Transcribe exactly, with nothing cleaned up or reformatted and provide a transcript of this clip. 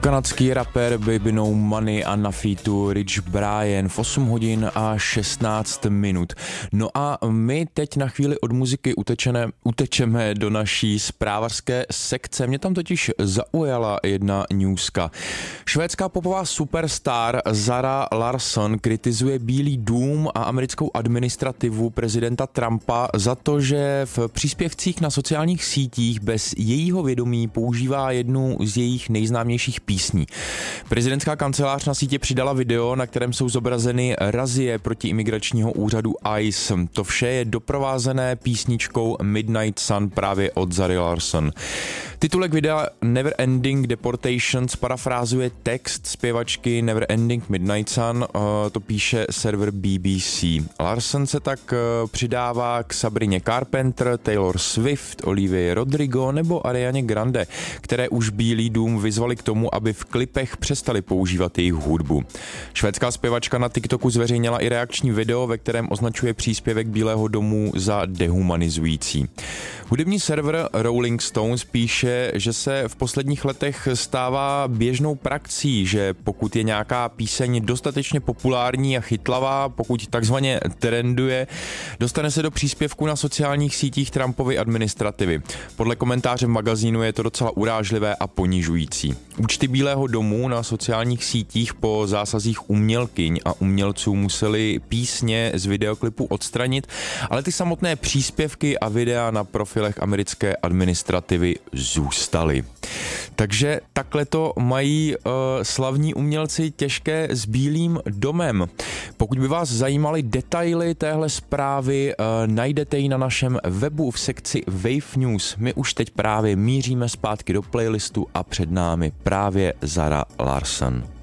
Kanadský rapper Baby No Money a na featu Rich Brian v osm hodin a šestnáct minut. No a my teď na chvíli od muziky utečeme, utečeme do naší zprávařské sekce. Mě tam totiž zaujala jedna newska. Švédská popová superstar Zara Larsson kritizuje Bílý dům a americkou administrativu prezidenta Trumpa za to, že v příspěvcích na sociálních sítích bez jejího vědomí používá jednu z jejich nejznámějších písní. Prezidentská kancelář na sítě přidala video, na kterém jsou zobrazeny razie proti imigračního úřadu I C E. To vše je doprovázené písničkou Midnight Sun právě od Zary Larsson. Titulek videa Never Ending Deportations parafrázuje text zpěvačky Never Ending Midnight Sun, to píše server B B C. Larsson se tak přidává k Sabrině Carpenter, Taylor Swift, Olivia Rodrigo nebo Arianě Grande, které už Bílý dům vyzvali k tomu, aby v klipech přestali používat jejich hudbu. Švédská zpěvačka na TikToku zveřejnila i reakční video, ve kterém označuje příspěvek Bílého domu za dehumanizující. Hudební server Rolling Stones píše, že se v posledních letech stává běžnou praxí, že pokud je nějaká píseň dostatečně populární a chytlavá, pokud takzvaně trenduje, dostane se do příspěvku na sociálních sítích Trumpovy administrativy. Podle komentáře v magazínu je to docela urážlivé a ponižující. Účty Bílého domu na sociálních sítích po zásazích umělkyň a umělců museli písně z videoklipu odstranit, ale ty samotné příspěvky a videa na profilech americké administrativy zůstaly. Takže takhle to mají uh, slavní umělci těžké s Bílým domem. Pokud by vás zajímaly detaily téhle zprávy, uh, najdete ji na našem webu v sekci Wave News. My už teď právě míříme zpátky do playlistu a před námi právě Zara Larsson.